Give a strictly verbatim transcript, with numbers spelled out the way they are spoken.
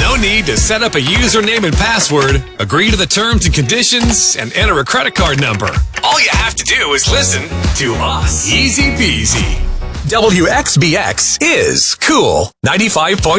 No need to set up a username and password, agree to the terms and conditions, and enter a credit card number. All you have to do is listen to us. Easy peasy. W X B X is cool. ninety-five point